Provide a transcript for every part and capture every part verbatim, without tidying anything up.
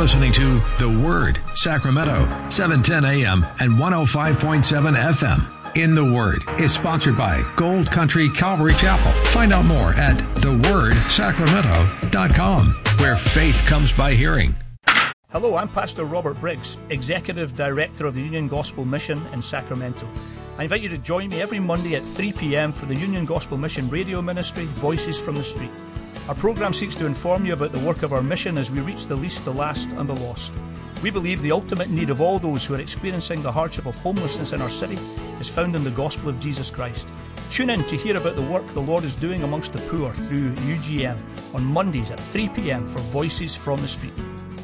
listening to The Word, Sacramento, seven ten a.m. and one oh five point seven F M. In the Word is sponsored by Gold Country Calvary Chapel. Find out more at the word sacramento dot com, where faith comes by hearing. Hello, I'm Pastor Robert Briggs, Executive Director of the Union Gospel Mission in Sacramento. I invite you to join me every Monday at three p.m. for the Union Gospel Mission radio ministry, Voices from the Street. Our program seeks to inform you about the work of our mission as we reach the least, the last, and the lost. We believe the ultimate need of all those who are experiencing the hardship of homelessness in our city is found in the gospel of Jesus Christ. Tune in to hear about the work the Lord is doing amongst the poor through U G M on Mondays at three p.m. for Voices from the Street.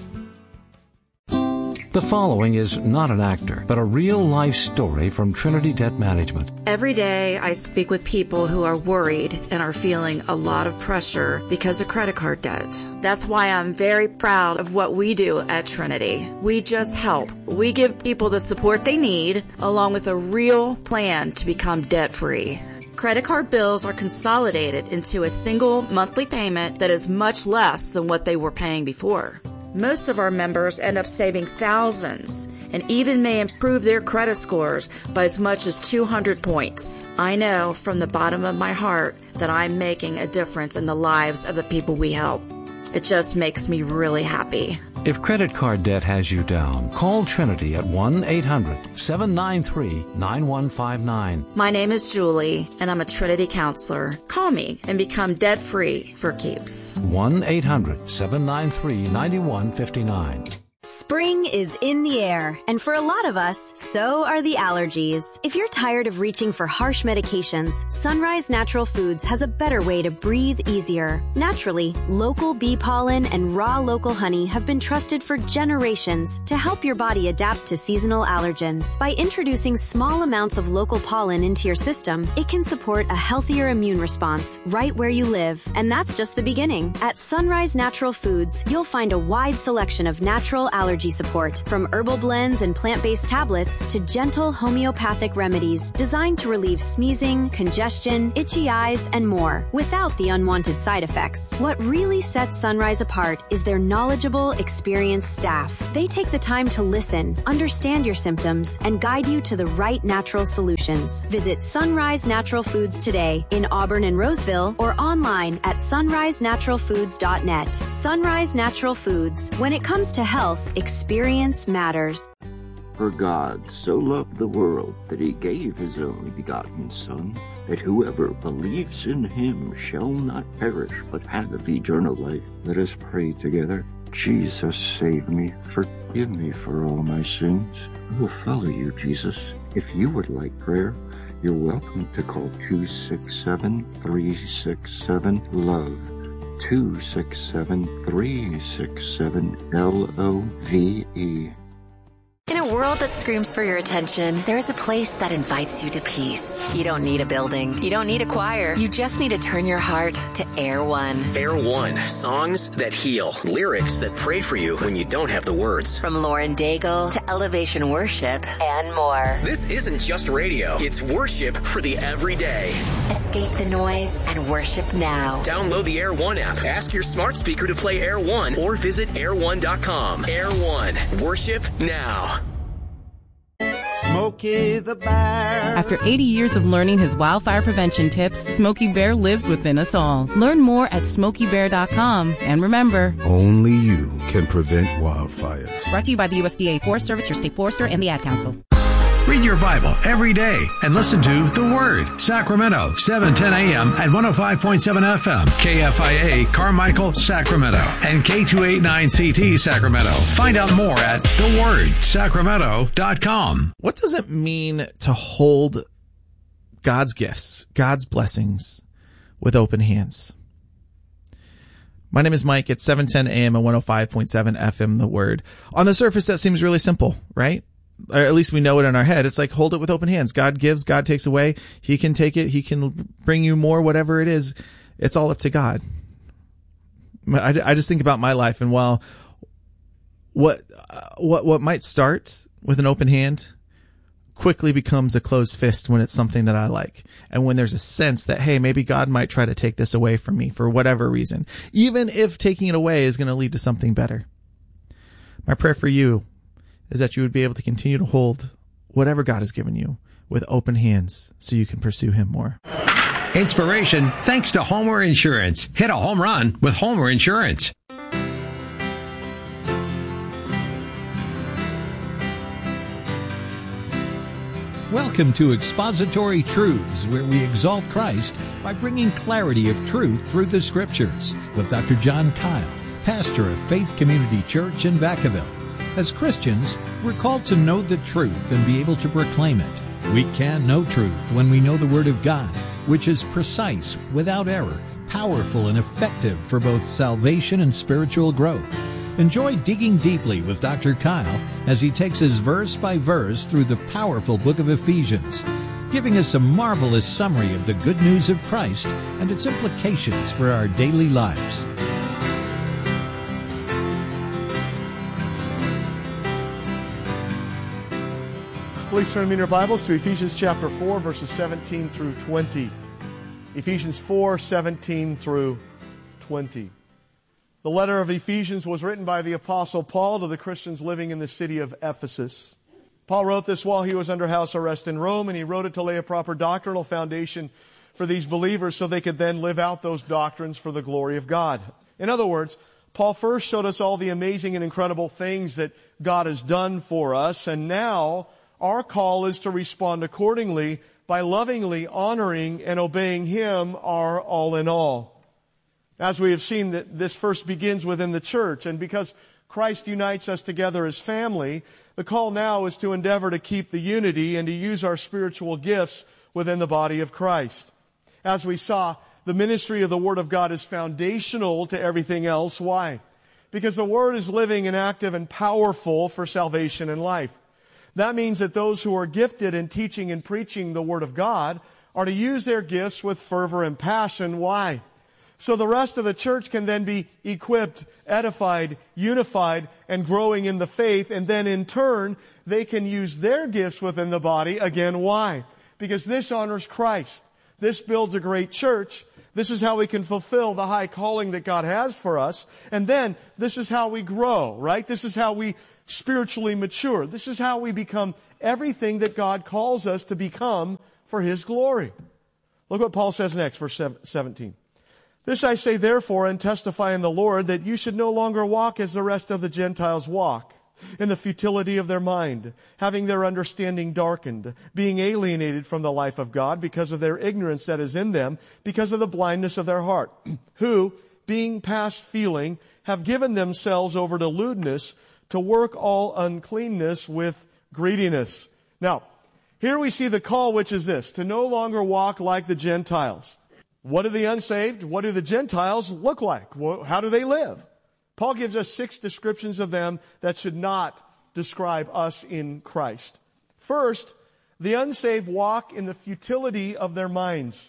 The following is not an actor, but a real-life story from Trinity Debt Management. Every day I speak with people who are worried and are feeling a lot of pressure because of credit card debt. That's why I'm very proud of what we do at Trinity. We just help. We give people the support they need, along with a real plan to become debt-free. Credit card bills are consolidated into a single monthly payment that is much less than what they were paying before. Most of our members end up saving thousands and even may improve their credit scores by as much as two hundred points. I know from the bottom of my heart that I'm making a difference in the lives of the people we help. It just makes me really happy. If credit card debt has you down, call Trinity at one eight hundred seven nine three nine one five nine. My name is Julie, and I'm a Trinity counselor. Call me and become debt-free for keeps. one eight hundred seven nine three nine one five nine. Spring is in the air, and for a lot of us, so are the allergies. If you're tired of reaching for harsh medications, Sunrise Natural Foods has a better way to breathe easier. Naturally, local bee pollen and raw local honey have been trusted for generations to help your body adapt to seasonal allergens. By introducing small amounts of local pollen into your system, it can support a healthier immune response right where you live. And that's just the beginning. At Sunrise Natural Foods, you'll find a wide selection of natural allergy support, from herbal blends and plant-based tablets to gentle homeopathic remedies designed to relieve sneezing, congestion, itchy eyes, and more without the unwanted side effects. What really sets Sunrise apart is their knowledgeable, experienced staff. They take the time to listen, understand your symptoms, and guide you to the right natural solutions. Visit Sunrise Natural Foods today in Auburn and Roseville or online at sunrise natural foods dot net. Sunrise Natural Foods. When it comes to health, experience matters. For God so loved the world that he gave his only begotten Son, that whoever believes in him shall not perish but have eternal life. Let us pray together. Jesus, save me, forgive me for all my sins. I will follow you, Jesus. If you would like prayer, you're welcome to call two six seven, three six seven, LOVE. two six seven, three six seven, L O V E. In a world that screams for your attention, there is a place that invites you to peace. You don't need a building. You don't need a choir. You just need to turn your heart to Air One. Air One. Songs that heal. Lyrics that pray for you when you don't have the words. From Lauren Daigle to Elevation Worship and more. This isn't just radio. It's worship for the everyday. Escape the noise and worship now. Download the Air One app. Ask your smart speaker to play Air One or visit air one dot com. Air One. Worship now. Smokey the Bear. After eighty years of learning his wildfire prevention tips, Smokey Bear lives within us all. Learn more at smokey bear dot com. And remember, only you can prevent wildfires. Brought to you by the U S D A Forest Service, your state forester, and the Ad Council. Read your Bible every day and listen to The Word, Sacramento, seven ten a.m. and one oh five point seven F M, K F I A, Carmichael, Sacramento, and K two eighty-nine C T, Sacramento. Find out more at the word sacramento dot com. What does it mean to hold God's gifts, God's blessings with open hands? My name is Mike. It's seven ten a.m. and one oh five point seven F M, The Word. On the surface, that seems really simple, right? Or at least we know it in our head. It's like, hold it with open hands. God gives, God takes away. He can take it. He can bring you more, whatever it is. It's all up to God. I, I just think about my life, and while what, what, what might start with an open hand quickly becomes a closed fist when it's something that I like. And when there's a sense that, hey, maybe God might try to take this away from me for whatever reason, even if taking it away is going to lead to something better. My prayer for you is that you would be able to continue to hold whatever God has given you with open hands so you can pursue Him more. Inspiration thanks to Homer Insurance. Hit a home run with Homer Insurance. Welcome to Expository Truths, where we exalt Christ by bringing clarity of truth through the Scriptures, with Doctor John Kyle, pastor of Faith Community Church in Vacaville. As Christians, we're called to know the truth and be able to proclaim it. We can know truth when we know the Word of God, which is precise, without error, powerful, and effective for both salvation and spiritual growth. Enjoy digging deeply with Doctor Kyle as he takes us verse by verse through the powerful book of Ephesians, giving us a marvelous summary of the good news of Christ and its implications for our daily lives. Please turn in your Bibles to Ephesians chapter four, verses seventeen through twenty. Ephesians four, seventeen through twenty. The letter of Ephesians was written by the Apostle Paul to the Christians living in the city of Ephesus. Paul wrote this while he was under house arrest in Rome, and he wrote it to lay a proper doctrinal foundation for these believers so they could then live out those doctrines for the glory of God. In other words, Paul first showed us all the amazing and incredible things that God has done for us, and now our call is to respond accordingly by lovingly honoring and obeying Him, our all in all. As we have seen, that this first begins within the church, and because Christ unites us together as family, the call now is to endeavor to keep the unity and to use our spiritual gifts within the body of Christ. As we saw, the ministry of the Word of God is foundational to everything else. Why? Because the Word is living and active and powerful for salvation and life. That means that those who are gifted in teaching and preaching the Word of God are to use their gifts with fervor and passion. Why? So the rest of the church can then be equipped, edified, unified, and growing in the faith. And then in turn, they can use their gifts within the body. Again, why? Because this honors Christ. This builds a great church. This is how we can fulfill the high calling that God has for us. And then this is how we grow, right? This is how we spiritually mature. This is how we become everything that God calls us to become for His glory. Look what Paul says next, verse seventeen. This I say therefore and testify in the Lord that you should no longer walk as the rest of the Gentiles walk, in the futility of their mind, having their understanding darkened, being alienated from the life of God because of their ignorance that is in them, because of the blindness of their heart, who, being past feeling, have given themselves over to lewdness, to work all uncleanness with greediness. Now, here we see the call, which is this, to no longer walk like the Gentiles. What do the unsaved, what do the Gentiles look like? How do they live? Paul gives us six descriptions of them that should not describe us in Christ. First, the unsaved walk in the futility of their minds.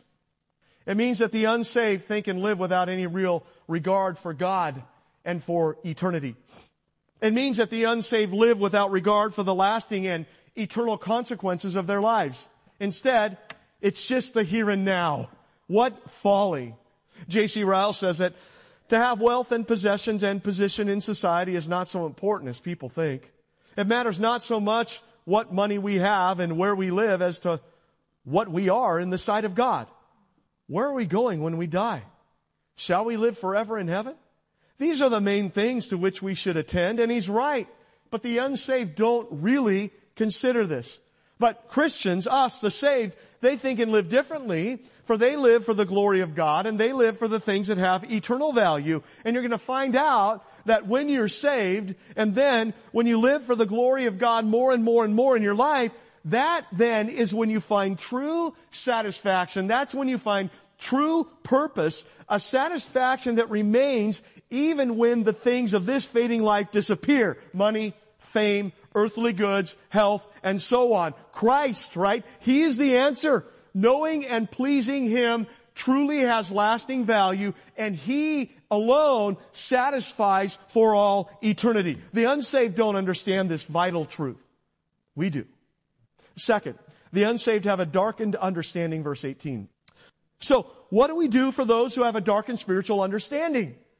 It means that the unsaved think and live without any real regard for God and for eternity. It means that the unsaved live without regard for the lasting and eternal consequences of their lives. Instead, it's just the here and now. What folly. J C Ryle says that to have wealth and possessions and position in society is not so important as people think. It matters not so much what money we have and where we live as to what we are in the sight of God. Where are we going when we die? Shall we live forever in heaven? These are the main things to which we should attend, and he's right. But the unsaved don't really consider this. But Christians, us, the saved, they think and live differently, for they live for the glory of God, and they live for the things that have eternal value. And you're going to find out that when you're saved, and then when you live for the glory of God more and more and more in your life, that then is when you find true satisfaction. That's when you find true purpose, a satisfaction that remains even when the things of this fading life disappear. Money, fame, earthly goods, health, and so on. Christ, right? He is the answer. Knowing and pleasing Him truly has lasting value, and He alone satisfies for all eternity. The unsaved don't understand this vital truth. We do. Second, the unsaved have a darkened understanding, verse eighteen. So, what do we do for those who have a darkened spiritual understanding?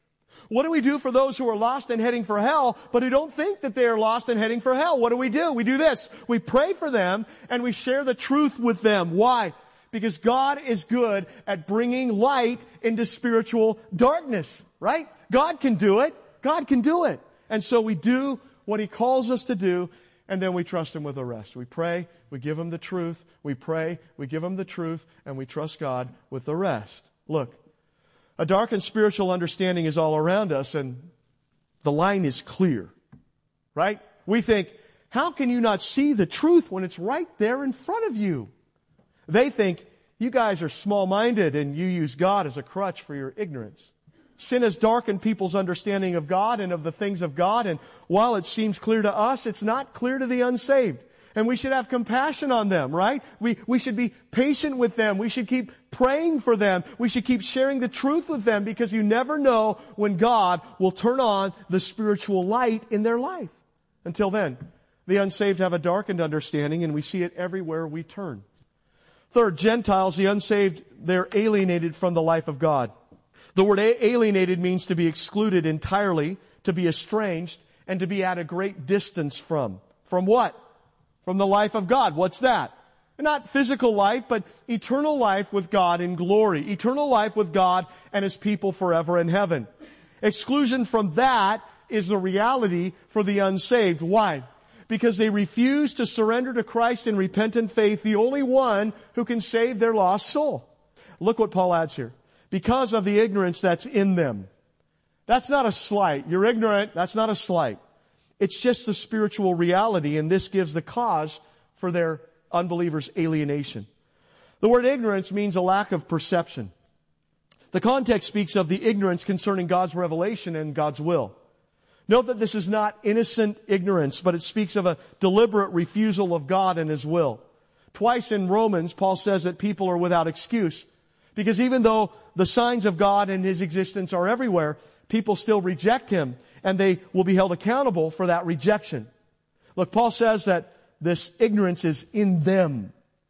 What do we do for those who are lost and heading for hell, but who don't think that they are lost and heading for hell? What do we do? We do this. We pray for them and we share the truth with them. Why? Because God is good at bringing light into spiritual darkness, right? God can do it. God can do it. And so we do what He calls us to do, and then we trust Him with the rest. We pray, we give Him the truth, we pray, we give Him the truth, and we trust God with the rest. Look, a darkened spiritual understanding is all around us, and the line is clear, right? We think, how can you not see the truth when it's right there in front of you? They think, you guys are small-minded and you use God as a crutch for your ignorance. Sin has darkened people's understanding of God and of the things of God, and while it seems clear to us, it's not clear to the unsaved. And we should have compassion on them, right? We, we should be patient with them. We should keep praying for them. We should keep sharing the truth with them, because you never know when God will turn on the spiritual light in their life. Until then, the unsaved have a darkened understanding, and we see it everywhere we turn. Third, Gentiles, the unsaved, they're alienated from the life of God. The word alienated means to be excluded entirely, to be estranged, and to be at a great distance from. From what? From the life of God. What's that? Not physical life, but eternal life with God in glory. Eternal life with God and His people forever in heaven. Exclusion from that is the reality for the unsaved. Why? Because they refuse to surrender to Christ in repentant faith, the only one who can save their lost soul. Look what Paul adds here. Because of the ignorance that's in them. That's not a slight. You're ignorant. That's not a slight. It's just the spiritual reality, and this gives the cause for their unbelievers' alienation. The word ignorance means a lack of perception. The context speaks of the ignorance concerning God's revelation and God's will. Note that this is not innocent ignorance, but it speaks of a deliberate refusal of God and His will. Twice in Romans, Paul says that people are without excuse, because even though the signs of God and His existence are everywhere, people still reject Him, and they will be held accountable for that rejection. Look, Paul says that this ignorance is in them.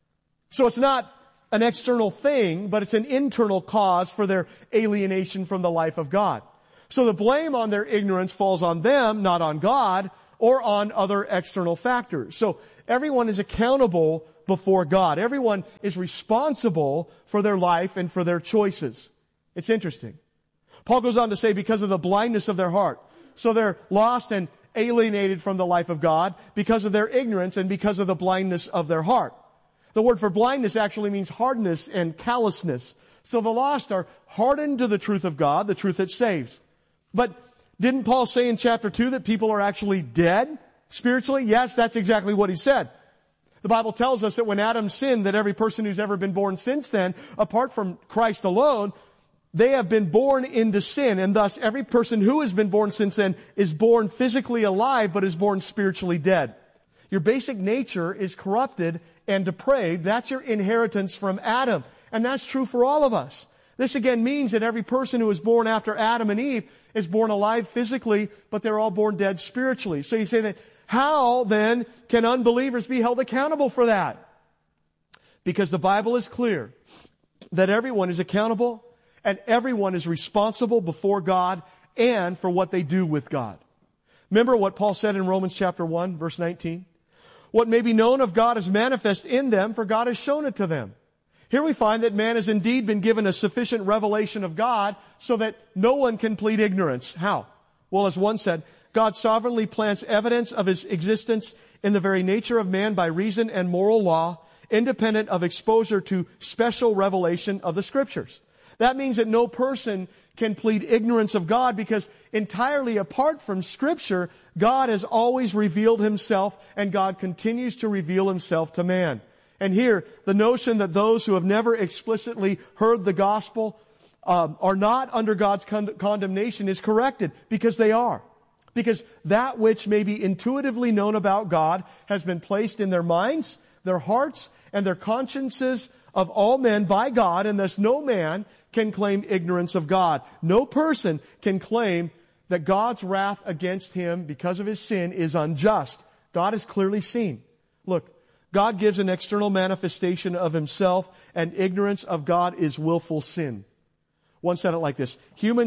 So it's not an external thing, but it's an internal cause for their alienation from the life of God. So the blame on their ignorance falls on them, not on God, or on other external factors. So everyone is accountable before God. Everyone is responsible for their life and for their choices. It's interesting. Paul goes on to say, because of the blindness of their heart. So they're lost and alienated from the life of God because of their ignorance and because of the blindness of their heart. The word for blindness actually means hardness and callousness. So the lost are hardened to the truth of God, the truth that saves. But didn't Paul say in chapter two that people are actually dead spiritually? Yes, that's exactly what he said. The Bible tells us that when Adam sinned, that every person who's ever been born since then, apart from Christ alone, they have been born into sin, and thus every person who has been born since then is born physically alive, but is born spiritually dead. Your basic nature is corrupted and depraved. That's your inheritance from Adam, and that's true for all of us. This again means that every person who was born after Adam and Eve is born alive physically, but they're all born dead spiritually. So you say that, how then can unbelievers be held accountable for that? Because the Bible is clear that everyone is accountable and everyone is responsible before God and for what they do with God. Remember what Paul said in Romans chapter one, verse nineteen? What may be known of God is manifest in them, for God has shown it to them. Here we find that man has indeed been given a sufficient revelation of God so that no one can plead ignorance. How? Well, as one said, God sovereignly plants evidence of His existence in the very nature of man by reason and moral law, independent of exposure to special revelation of the Scriptures. That means that no person can plead ignorance of God, because entirely apart from Scripture, God has always revealed Himself, and God continues to reveal Himself to man. And here, the notion that those who have never explicitly heard the gospel um, are not under God's con- condemnation is corrected, because they are. Because that which may be intuitively known about God has been placed in their minds, their hearts, and their consciences of all men by God, and thus no man can claim ignorance of God. No person can claim that God's wrath against him because of his sin is unjust. God is clearly seen. Look, God gives an external manifestation of Himself, and ignorance of God is willful sin. One said it like this: humans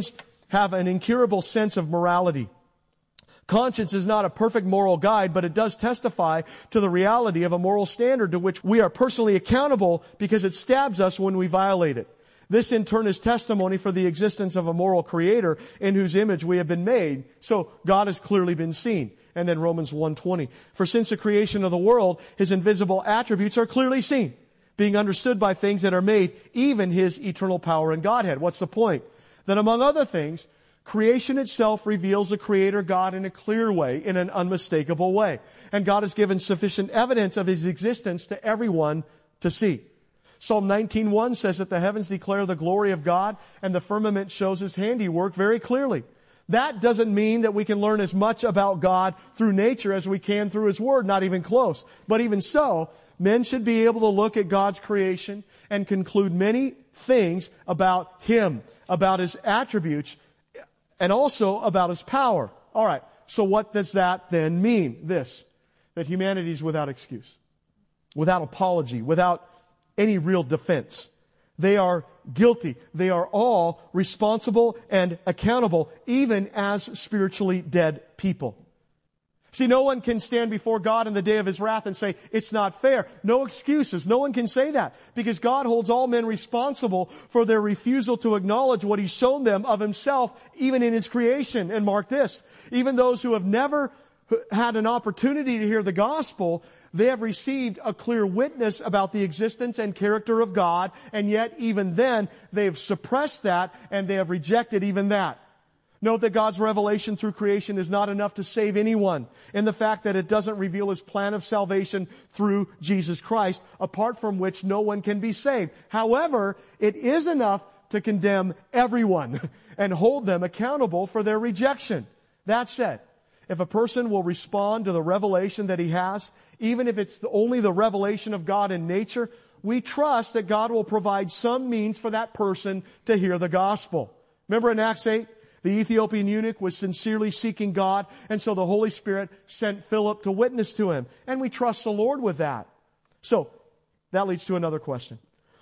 have an incurable sense of morality. Conscience is not a perfect moral guide, but it does testify to the reality of a moral standard to which we are personally accountable because it stabs us when we violate it. This in turn is testimony for the existence of a moral creator in whose image we have been made. So God has clearly been seen. And then Romans one twenty. For since the creation of the world, His invisible attributes are clearly seen, being understood by things that are made, even His eternal power and Godhead. What's the point? That among other things, creation itself reveals the Creator God in a clear way, in an unmistakable way. And God has given sufficient evidence of His existence to everyone to see. Psalm nineteen one says that the heavens declare the glory of God and the firmament shows His handiwork very clearly. That doesn't mean that we can learn as much about God through nature as we can through His Word, not even close. But even so, men should be able to look at God's creation and conclude many things about Him, about His attributes, and also about His power. All right, so what does that then mean? This, that humanity is without excuse, without apology, without any real defense. They are guilty. They are all responsible and accountable, even as spiritually dead people. See, no one can stand before God in the day of His wrath and say, it's not fair. No excuses. No one can say that because God holds all men responsible for their refusal to acknowledge what He's shown them of Himself, even in His creation. And mark this, even those who have never had an opportunity to hear the gospel, they have received a clear witness about the existence and character of God, and yet even then, they have suppressed that and they have rejected even that. Note that God's revelation through creation is not enough to save anyone, in the fact that it doesn't reveal His plan of salvation through Jesus Christ, apart from which no one can be saved. However, it is enough to condemn everyone and hold them accountable for their rejection. That said, if a person will respond to the revelation that he has, even if it's only the revelation of God in nature, we trust that God will provide some means for that person to hear the gospel. Remember in Acts eight? The Ethiopian eunuch was sincerely seeking God, and so the Holy Spirit sent Philip to witness to him. And we trust the Lord with that. So, that leads to another question.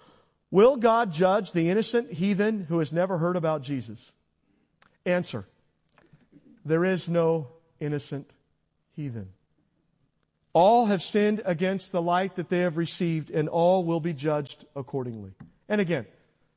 Will God judge the innocent heathen who has never heard about Jesus? Answer. There is no innocent heathen. All have sinned against the light that they have received, and all will be judged accordingly. And again,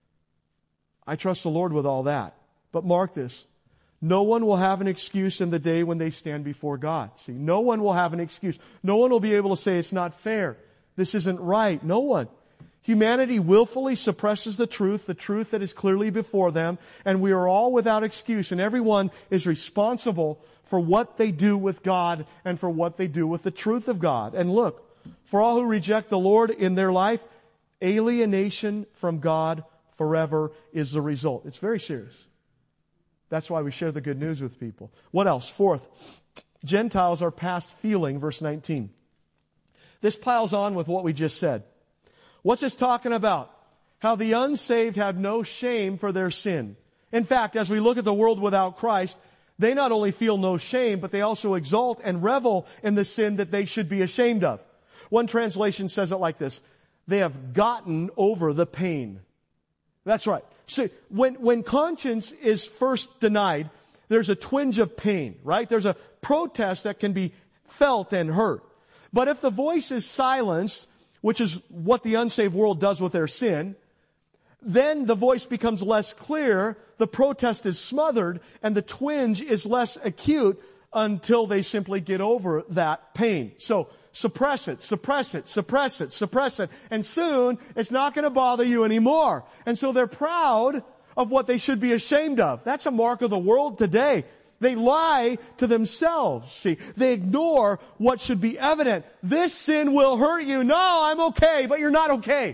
I trust the Lord with all that. But mark this. No one will have an excuse in the day when they stand before God. See, no one will have an excuse. No one will be able to say it's not fair. This isn't right. No one. Humanity willfully suppresses the truth, the truth that is clearly before them, and we are all without excuse, and everyone is responsible for what they do with God and for what they do with the truth of God. And look, for all who reject the Lord in their life, alienation from God forever is the result. It's very serious. That's why we share the good news with people. What else? Fourth, Gentiles are past feeling, verse nineteen. This piles on with what we just said. What's this talking about? How the unsaved have no shame for their sin. In fact, as we look at the world without Christ, they not only feel no shame, but they also exult and revel in the sin that they should be ashamed of. One translation says it like this: they have gotten over the pain. That's right. See, when, when conscience is first denied, there's a twinge of pain, right? There's a protest that can be felt and heard. But if the voice is silenced, which is what the unsaved world does with their sin, then the voice becomes less clear, the protest is smothered, and the twinge is less acute until they simply get over that pain. So, suppress it, suppress it, suppress it, suppress it, and soon it's not going to bother you anymore. And so they're proud of what they should be ashamed of. That's a mark of the world today. They lie to themselves. See, they ignore what should be evident. This sin will hurt you. No, I'm okay, but you're not okay.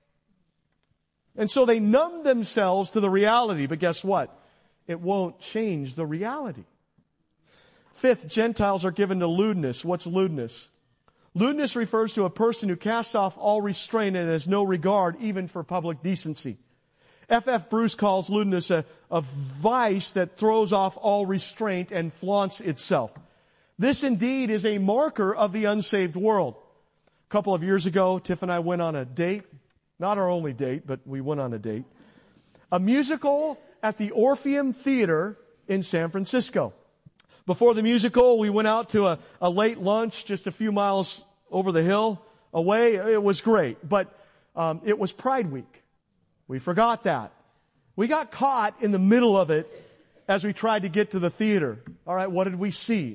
And so they numb themselves to the reality. But guess what? It won't change the reality. Fifth, Gentiles are given to lewdness. What's lewdness? Lewdness refers to a person who casts off all restraint and has no regard even for public decency. F F Bruce calls lewdness a, a vice that throws off all restraint and flaunts itself. This indeed is a marker of the unsaved world. A couple of years ago, Tiff and I went on a date. Not our only date, but we went on a date. A musical at the Orpheum Theater in San Francisco. Before the musical, we went out to a, a late lunch just a few miles over the hill away. It was great, but um, it was Pride Week. We forgot that. We got caught in the middle of it as we tried to get to the theater. All right, what did we see?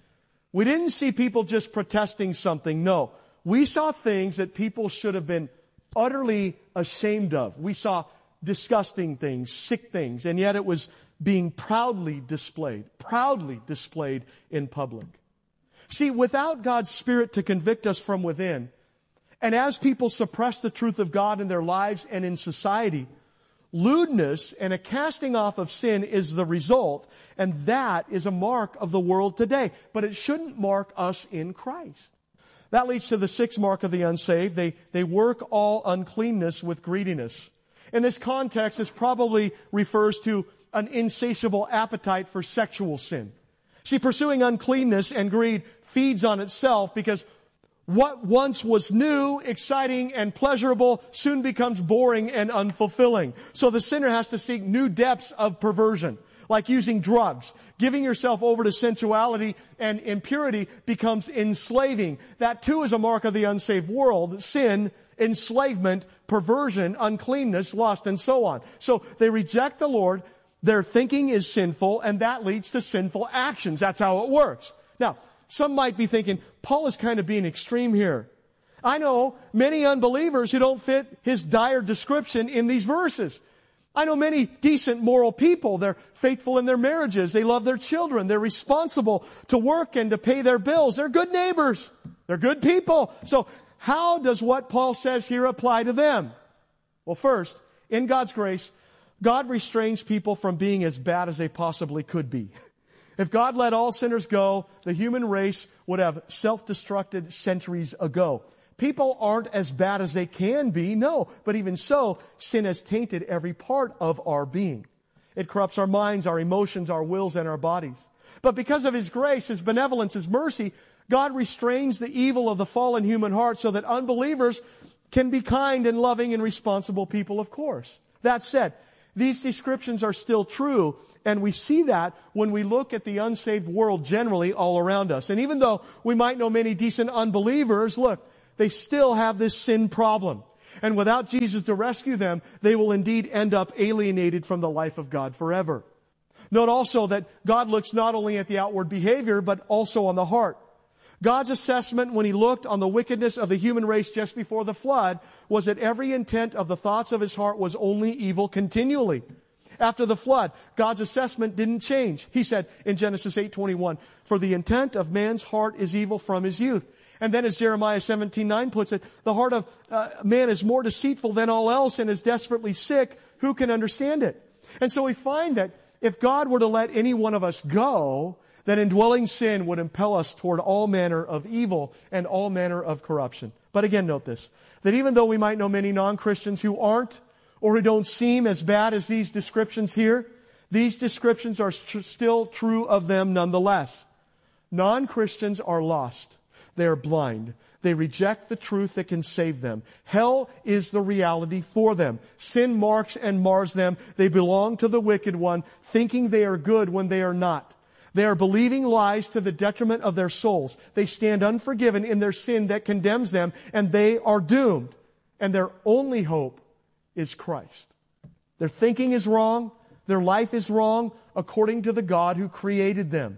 We didn't see people just protesting something. No, we saw things that people should have been utterly ashamed of. We saw disgusting things, sick things, and yet it was being proudly displayed, proudly displayed in public. See, without God's Spirit to convict us from within, and as people suppress the truth of God in their lives and in society, lewdness and a casting off of sin is the result, and that is a mark of the world today. But it shouldn't mark us in Christ. That leads to the sixth mark of the unsaved. They, they work all uncleanness with greediness. In this context, this probably refers to an insatiable appetite for sexual sin. See, pursuing uncleanness and greed feeds on itself because what once was new, exciting, and pleasurable soon becomes boring and unfulfilling. So the sinner has to seek new depths of perversion, like using drugs. Giving yourself over to sensuality and impurity becomes enslaving. That too is a mark of the unsaved world. Sin, enslavement, perversion, uncleanness, lust, and so on. So they reject the Lord. Their thinking is sinful, and that leads to sinful actions. That's how it works. Now, some might be thinking, Paul is kind of being extreme here. I know many unbelievers who don't fit his dire description in these verses. I know many decent, moral people. They're faithful in their marriages. They love their children. They're responsible to work and to pay their bills. They're good neighbors. They're good people. So how does what Paul says here apply to them? Well, first, in God's grace, God restrains people from being as bad as they possibly could be. If God let all sinners go, the human race would have self-destructed centuries ago. People aren't as bad as they can be, no. But even so, sin has tainted every part of our being. It corrupts our minds, our emotions, our wills, and our bodies. But because of His grace, His benevolence, His mercy, God restrains the evil of the fallen human heart so that unbelievers can be kind and loving and responsible people, of course. That said, these descriptions are still true, and we see that when we look at the unsaved world generally all around us. And even though we might know many decent unbelievers, look, they still have this sin problem. And without Jesus to rescue them, they will indeed end up alienated from the life of God forever. Note also that God looks not only at the outward behavior, but also on the heart. God's assessment when He looked on the wickedness of the human race just before the flood was that every intent of the thoughts of His heart was only evil continually. After the flood, God's assessment didn't change. He said in Genesis eight twenty-one, "For the intent of man's heart is evil from his youth." And then as Jeremiah seventeen nine puts it, "The heart of uh, man is more deceitful than all else and is desperately sick. Who can understand it?" And so we find that if God were to let any one of us go, that indwelling sin would impel us toward all manner of evil and all manner of corruption. But again, note this, that even though we might know many non-Christians who aren't or who don't seem as bad as these descriptions here, these descriptions are tr- still true of them nonetheless. Non-Christians are lost. They are blind. They reject the truth that can save them. Hell is the reality for them. Sin marks and mars them. They belong to the wicked one, thinking they are good when they are not. They are believing lies to the detriment of their souls. They stand unforgiven in their sin that condemns them, and they are doomed. And their only hope is Christ. Their thinking is wrong. Their life is wrong according to the God who created them.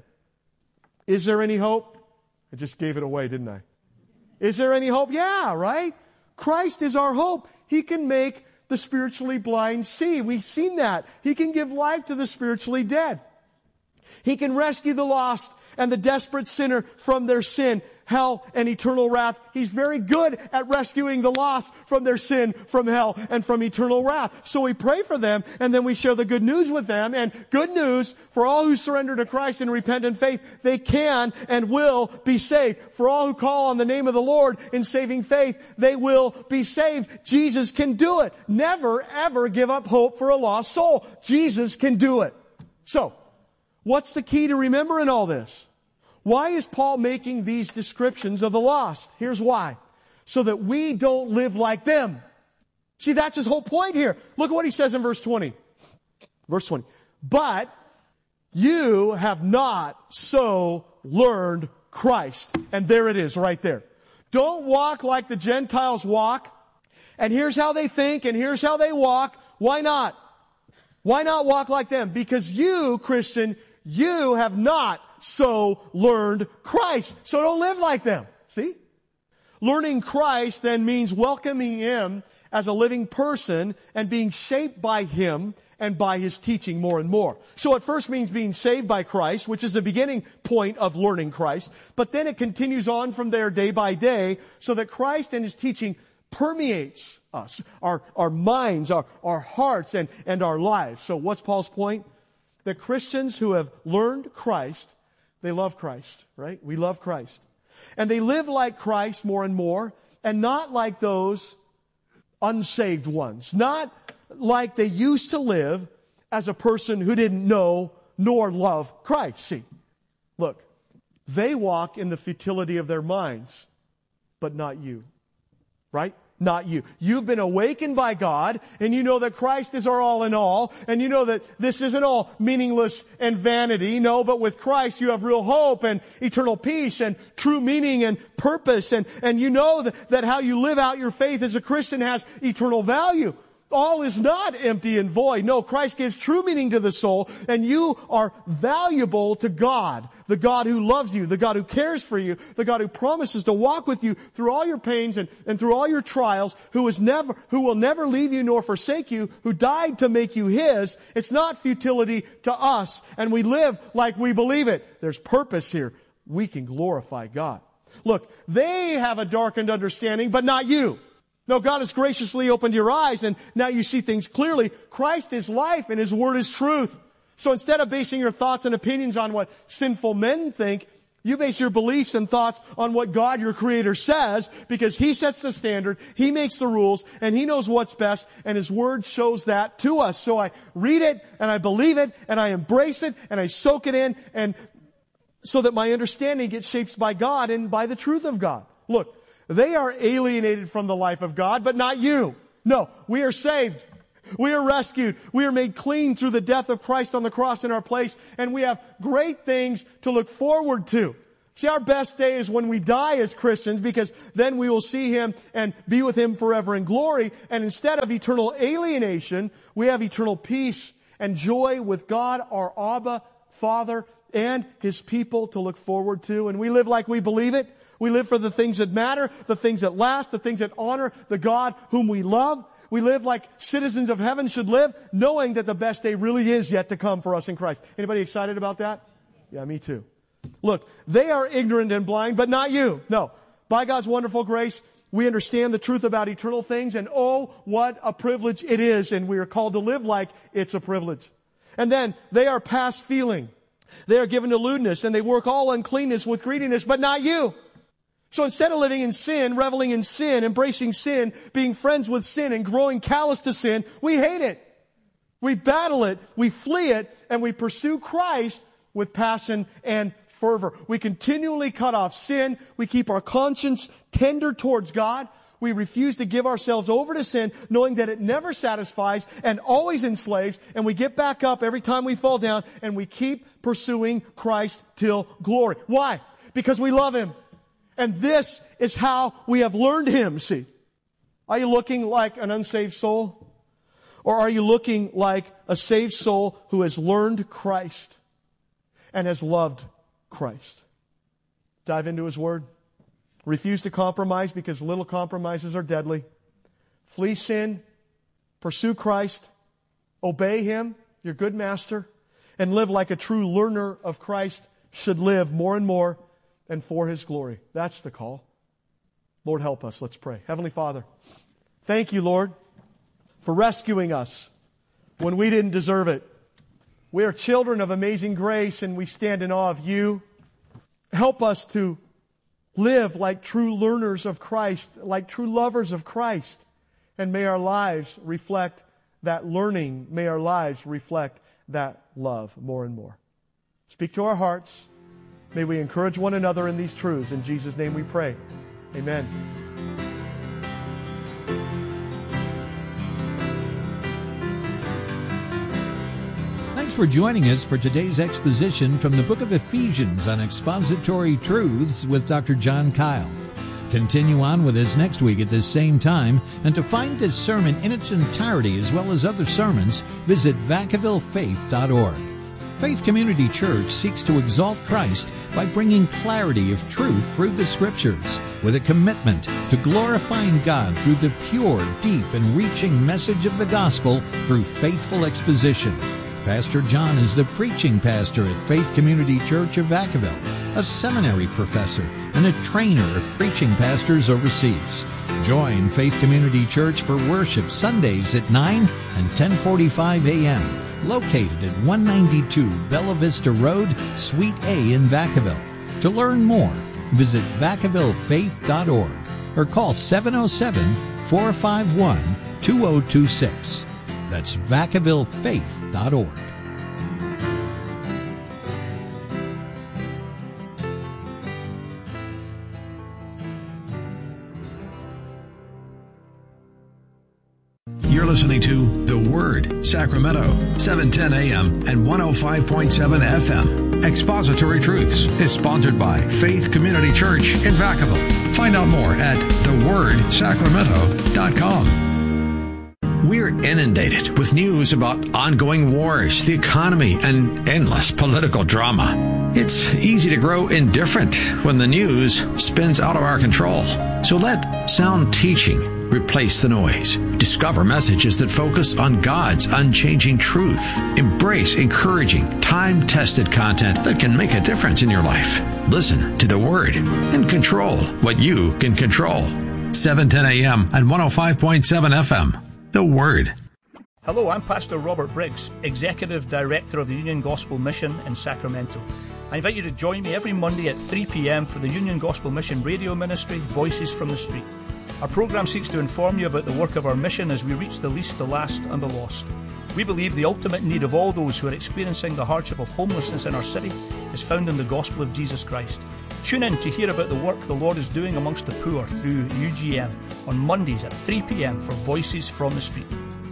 Is there any hope? I just gave it away, didn't I? Is there any hope? Yeah, right? Christ is our hope. He can make the spiritually blind see. We've seen that. He can give life to the spiritually dead. He can rescue the lost and the desperate sinner from their sin, hell, and eternal wrath. He's very good at rescuing the lost from their sin, from hell, and from eternal wrath. So we pray for them, and then we share the good news with them. And good news for all who surrender to Christ in repentant faith, they can and will be saved. For all who call on the name of the Lord in saving faith, they will be saved. Jesus can do it. Never, ever give up hope for a lost soul. Jesus can do it. So, what's the key to remember in all this? Why is Paul making these descriptions of the lost? Here's why. So that we don't live like them. See, that's his whole point here. Look at what he says in verse twenty. Verse twenty. But you have not so learned Christ. And there it is right there. Don't walk like the Gentiles walk. And here's how they think, and here's how they walk. Why not? Why not walk like them? Because you, Christian, you have not so learned Christ. So don't live like them. See? Learning Christ then means welcoming Him as a living person and being shaped by Him and by His teaching more and more. So it first means being saved by Christ, which is the beginning point of learning Christ. But then it continues on from there day by day so that Christ and His teaching permeates us, our, our minds, our, our hearts, and, and our lives. So what's Paul's point? That Christians who have learned Christ, they love Christ, right? We love Christ. And they live like Christ more and more, and not like those unsaved ones. Not like they used to live as a person who didn't know nor love Christ. See, look, they walk in the futility of their minds, but not you. Right? Not you. You've been awakened by God, and you know that Christ is our all in all, and you know that this isn't all meaningless and vanity. No, but with Christ you have real hope and eternal peace and true meaning and purpose, and, and you know that, that how you live out your faith as a Christian has eternal value. All is not empty and void. No, Christ gives true meaning to the soul, and you are valuable to God, the God who loves you, the God who cares for you, the God who promises to walk with you through all your pains and, and through all your trials, who is never, who will never leave you nor forsake you, who died to make you His. It's not futility to us, and we live like we believe it. There's purpose here. We can glorify God. Look, they have a darkened understanding, but not you. No, God has graciously opened your eyes, and now you see things clearly. Christ is life, and His Word is truth. So instead of basing your thoughts and opinions on what sinful men think, you base your beliefs and thoughts on what God, your Creator, says, because He sets the standard, He makes the rules, and He knows what's best, and His Word shows that to us. So I read it, and I believe it, and I embrace it, and I soak it in, and so that my understanding gets shaped by God and by the truth of God. Look, they are alienated from the life of God, but not you. No, we are saved. We are rescued. We are made clean through the death of Christ on the cross in our place, and we have great things to look forward to. See, our best day is when we die as Christians, because then we will see Him and be with Him forever in glory. And instead of eternal alienation, we have eternal peace and joy with God, our Abba, Father, and His people to look forward to. And we live like we believe it. We live for the things that matter, the things that last, the things that honor the God whom we love. We live like citizens of heaven should live, knowing that the best day really is yet to come for us in Christ. Anybody excited about that? Yeah, me too. Look, they are ignorant and blind, but not you. No. By God's wonderful grace, we understand the truth about eternal things, and oh, what a privilege it is, and we are called to live like it's a privilege. And then, they are past feeling. They are given to lewdness, and they work all uncleanness with greediness, but not you. So instead of living in sin, reveling in sin, embracing sin, being friends with sin, and growing callous to sin, we hate it. We battle it, we flee it, and we pursue Christ with passion and fervor. We continually cut off sin. We keep our conscience tender towards God. We refuse to give ourselves over to sin, knowing that it never satisfies and always enslaves, and we get back up every time we fall down, and we keep pursuing Christ till glory. Why? Because we love Him. And this is how we have learned Him, see. Are you looking like an unsaved soul? Or are you looking like a saved soul who has learned Christ and has loved Christ? Dive into His Word. Refuse to compromise, because little compromises are deadly. Flee sin. Pursue Christ. Obey Him, your good master. And live like a true learner of Christ should live more and more, and for His glory. That's the call. Lord, help us. Let's pray. Heavenly Father, thank You, Lord, for rescuing us when we didn't deserve it. We are children of amazing grace, and we stand in awe of You. Help us to live like true learners of Christ, like true lovers of Christ. And may our lives reflect that learning. May our lives reflect that love more and more. Speak to our hearts. May we encourage one another in these truths. In Jesus' name we pray. Amen. for joining us for today's exposition from the book of Ephesians on Expository Truths with Doctor John Kyle. Continue on with us next week at this same time, and to find this sermon in its entirety as well as other sermons, visit vacaville faith dot org. Faith Community Church seeks to exalt Christ by bringing clarity of truth through the Scriptures, with a commitment to glorifying God through the pure, deep, and reaching message of the gospel through faithful exposition. Pastor John is the preaching pastor at Faith Community Church of Vacaville, a seminary professor, and a trainer of preaching pastors overseas. Join Faith Community Church for worship Sundays at nine and ten forty-five a.m., located at one ninety-two Bella Vista Road, Suite A in Vacaville. To learn more, visit vacaville faith dot org or call seven oh seven, four five one, two oh two six. That's vacaville faith dot org. You're listening to The Word, Sacramento, seven ten a.m. and one oh five point seven F M. Expository Truths is sponsored by Faith Community Church in Vacaville. Find out more at the word sacramento dot com. We're inundated with news about ongoing wars, the economy, and endless political drama. It's easy to grow indifferent when the news spins out of our control. So let sound teaching replace the noise. Discover messages that focus on God's unchanging truth. Embrace encouraging, time-tested content that can make a difference in your life. Listen to the Word and control what you can control. seven ten a.m. and one oh five point seven F M. The Word. Hello, I'm Pastor Robert Briggs, Executive Director of the Union Gospel Mission in Sacramento. I invite you to join me every Monday at three p.m. for the Union Gospel Mission radio ministry, Voices from the Street. Our program seeks to inform you about the work of our mission as we reach the least, the last, and the lost. We believe the ultimate need of all those who are experiencing the hardship of homelessness in our city is found in the gospel of Jesus Christ. Tune in to hear about the work the Lord is doing amongst the poor through U G M on Mondays at three p.m. for Voices from the Street.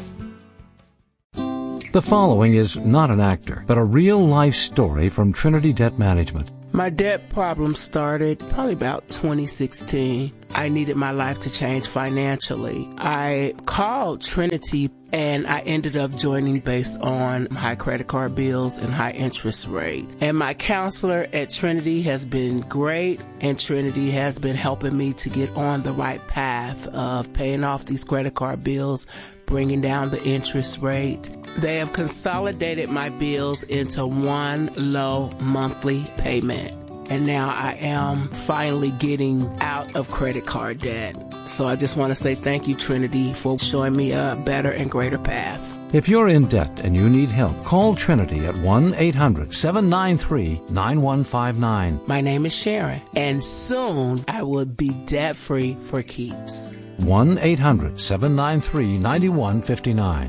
The following is not an actor, but a real-life story from Trinity Debt Management. My debt problem started probably about twenty sixteen. I needed my life to change financially. I called Trinity and I ended up joining based on high credit card bills and high interest rate. And my counselor at Trinity has been great, and Trinity has been helping me to get on the right path of paying off these credit card bills, bringing down the interest rate. They have consolidated my bills into one low monthly payment. And now I am finally getting out of credit card debt. So I just want to say thank you, Trinity, for showing me a better and greater path. If you're in debt and you need help, call Trinity at one eight hundred seven nine three nine one five nine. My name is Sharon, and soon I will be debt-free for keeps. one eight hundred seven nine three nine one five nine.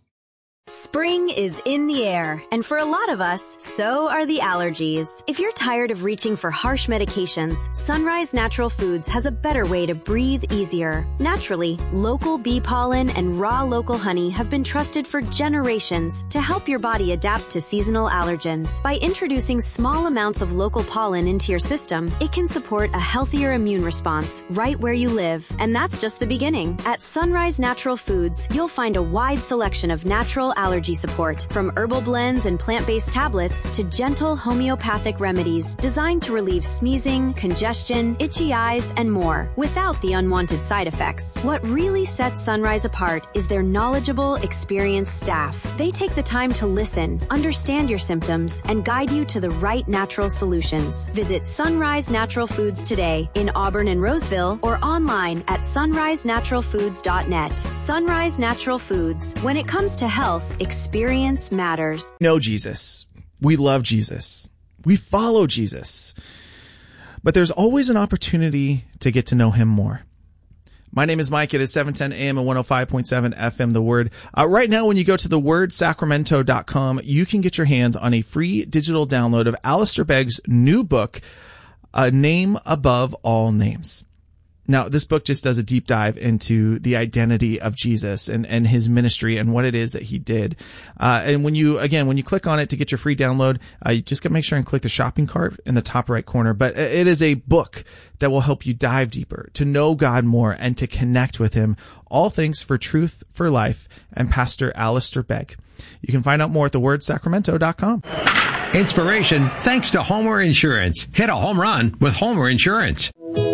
Spring is in the air, and for a lot of us, so are the allergies. If you're tired of reaching for harsh medications, Sunrise Natural Foods has a better way to breathe easier. Naturally, local bee pollen and raw local honey have been trusted for generations to help your body adapt to seasonal allergens. By introducing small amounts of local pollen into your system, it can support a healthier immune response right where you live. And that's just the beginning. At Sunrise Natural Foods, you'll find a wide selection of natural allergy support, from herbal blends and plant-based tablets to gentle homeopathic remedies designed to relieve sneezing, congestion, itchy eyes, and more without the unwanted side effects. What really sets Sunrise apart is their knowledgeable, experienced staff. They take the time to listen, understand your symptoms, and guide you to the right natural solutions. Visit Sunrise Natural Foods today in Auburn and Roseville, or online at sunrise natural foods dot net. Sunrise Natural Foods. When it comes to health, experience matters. Know Jesus. We love Jesus. We follow Jesus. But there's always an opportunity to get to know him more. My name is Mike. It is seven ten a.m. and one oh five point seven F M, The Word. Uh, right now, when you go to the word sacramento dot com, you can get your hands on a free digital download of Alistair Begg's new book, A Name Above All Names. Now, this book just does a deep dive into the identity of Jesus and, and his ministry and what it is that he did. Uh, and when you, again, when you click on it to get your free download, uh, you just gotta make sure and click the shopping cart in the top right corner. But it is a book that will help you dive deeper, to know God more, and to connect with him. All things for Truth for Life and Pastor Alistair Begg. You can find out more at the word sacramento dot com. Inspiration thanks to Homer Insurance. Hit a home run with Homer Insurance.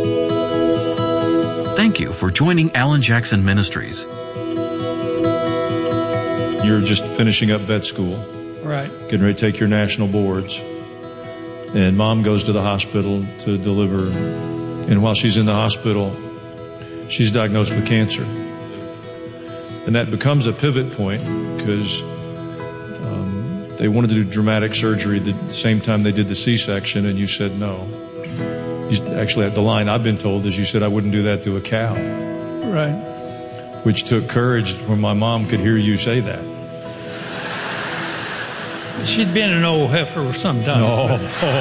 Thank you for joining Alan Jackson Ministries. You're just finishing up vet school. Right. Getting ready to take your national boards. And mom goes to the hospital to deliver. And while she's in the hospital, she's diagnosed with cancer. And that becomes a pivot point because um, they wanted to do dramatic surgery the same time they did the C-section, and you said no. You, actually, the line I've been told is you said I wouldn't do that to a cow. Right. Which took courage when my mom could hear you say that. She'd been an old heifer for some time. No.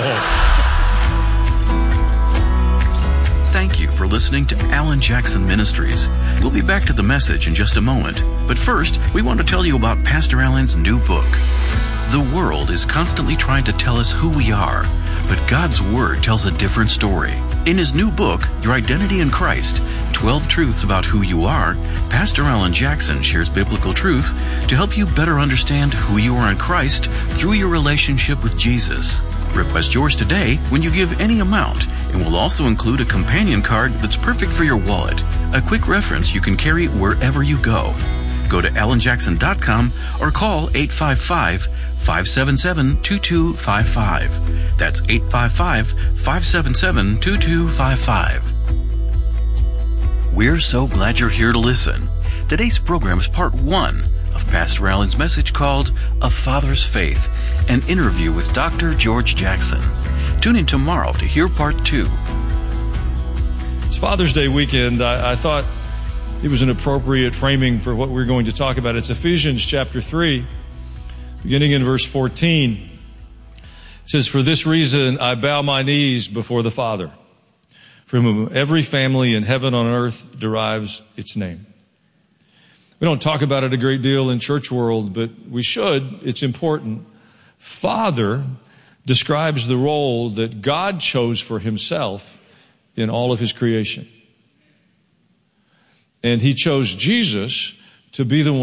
Thank you for listening to Alan Jackson Ministries. We'll be back to the message in just a moment. But first, we want to tell you about Pastor Alan's new book. The world is constantly trying to tell us who we are, but God's Word tells a different story. In his new book, Your Identity in Christ, twelve Truths About Who You Are, Pastor Alan Jackson shares biblical truth to help you better understand who you are in Christ through your relationship with Jesus. Request yours today when you give any amount, and we'll also include a companion card that's perfect for your wallet, a quick reference you can carry wherever you go. Go to alan jackson dot com or call eight five five, five seven seven, two two five five. That's eight five five, five seven seven, two two five five. We're so glad you're here to listen. Today's program is part one of Pastor Alan's message called A Father's Faith, an interview with Doctor George Jackson. Tune in tomorrow to hear part two. It's Father's Day weekend. I, I thought it was an appropriate framing for what we're going to talk about. It's Ephesians chapter three, beginning in verse fourteen. It says, "For this reason I bow my knees before the Father, from whom every family in heaven and on earth derives its name." We don't talk about it a great deal in church world, but we should. It's important. Father describes the role that God chose for himself in all of his creation. And he chose Jesus to be the one